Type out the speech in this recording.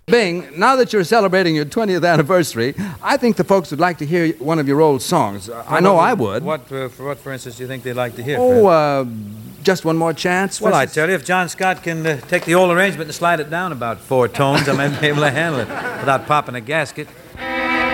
Bing, now that you're celebrating your 20th anniversary, I think the folks would like to hear one of your old songs. I know I would. For instance, do you think they'd like to hear? Just one more chance? Well, I tell you, if John Scott can take the old arrangement and slide it down about 4 tones, I may be able to handle it without popping a gasket.